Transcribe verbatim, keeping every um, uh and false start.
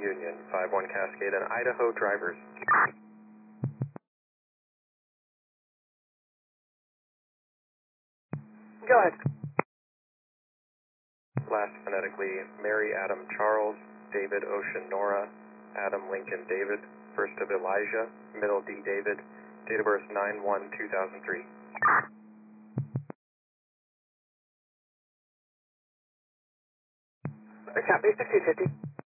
Union, five one Cascade and Idaho drivers. Go ahead. Last phonetically, Mary Adam Charles, David Ocean Nora, Adam Lincoln David, first of Elijah, middle D David, date of birth nine one two thousand three. Copy, sixteen fifty.